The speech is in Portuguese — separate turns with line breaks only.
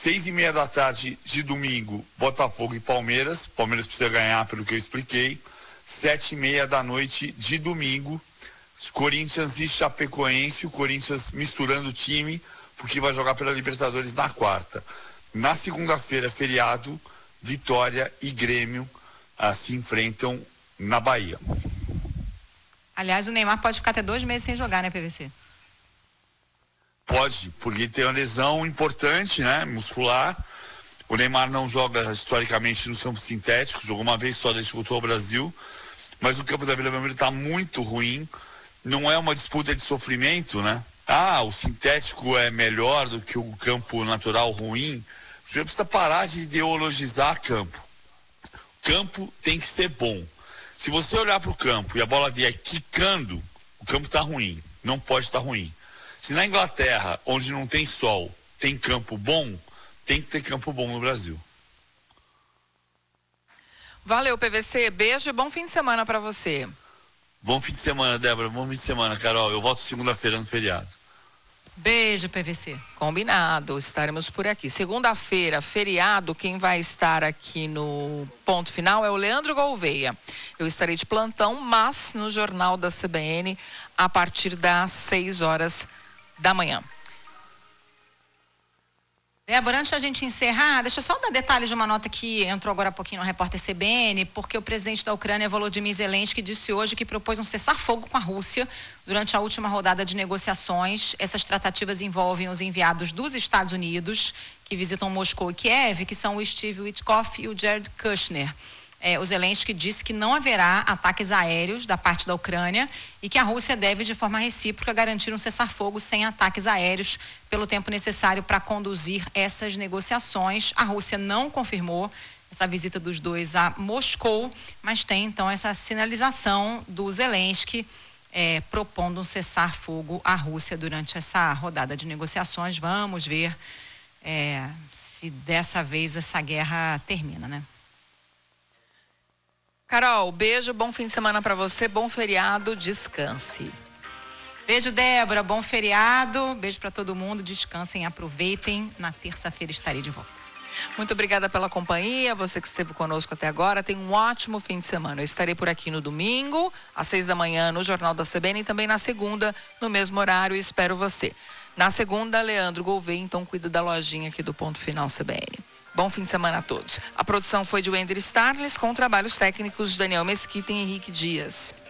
6h30 da tarde de domingo, Botafogo e Palmeiras. Palmeiras precisa ganhar, pelo que eu expliquei. 7h30 da noite de domingo, Corinthians e Chapecoense. O Corinthians misturando o time, porque vai jogar pela Libertadores na quarta. Na segunda-feira, feriado, Vitória e Grêmio se enfrentam na Bahia.
Aliás, o Neymar pode ficar até 2 meses sem jogar, né, PVC?
Pode, porque tem uma lesão importante, né, muscular. O Neymar não joga historicamente no campo sintético, jogou uma vez só desde que voltou ao Brasil, mas o campo da Vila Belmiro está muito ruim. Não é uma disputa de sofrimento, né? O sintético é melhor do que o campo natural ruim. Você precisa parar de ideologizar campo. Campo tem que ser bom. Se você olhar para o campo e a bola vier quicando, o campo está ruim. Não pode estar ruim. Se na Inglaterra, onde não tem sol, tem campo bom, tem que ter campo bom no Brasil.
Valeu, PVC. Beijo e bom fim de semana para você.
Bom fim de semana, Débora. Bom fim de semana, Carol. Eu volto segunda-feira no feriado.
Beijo, PVC.
Combinado, estaremos por aqui. Segunda-feira, feriado, quem vai estar aqui no Ponto Final é o Leandro Gouveia. Eu estarei de plantão, mas no Jornal da CBN, a partir das 6h da manhã.
Débora, antes da gente encerrar, deixa eu só dar detalhes de uma nota que entrou agora há pouquinho no repórter CBN, porque o presidente da Ucrânia, Volodymyr Zelensky, disse hoje que propôs um cessar-fogo com a Rússia durante a última rodada de negociações. Essas tratativas envolvem os enviados dos Estados Unidos, que visitam Moscou e Kiev, que são o Steve Witkoff e o Jared Kushner. O Zelensky disse que não haverá ataques aéreos da parte da Ucrânia e que a Rússia deve, de forma recíproca, garantir um cessar-fogo sem ataques aéreos pelo tempo necessário para conduzir essas negociações. A Rússia não confirmou essa visita dos dois a Moscou, mas tem, então, essa sinalização do Zelensky propondo um cessar-fogo à Rússia durante essa rodada de negociações. Vamos ver se dessa vez essa guerra termina, né?
Carol, beijo, bom fim de semana para você, bom feriado, descanse.
Beijo, Débora, bom feriado, beijo para todo mundo, descansem, aproveitem, na terça-feira estarei de volta.
Muito obrigada pela companhia, você que esteve conosco até agora, tenha um ótimo fim de semana. Eu estarei por aqui no domingo, às 6 da manhã, no Jornal da CBN e também na segunda, no mesmo horário, espero você. Na segunda, Leandro Gouveia, então cuida da lojinha aqui do Ponto Final CBN. Bom fim de semana a todos. A produção foi de Wender Starles, com trabalhos técnicos de Daniel Mesquita e Henrique Dias.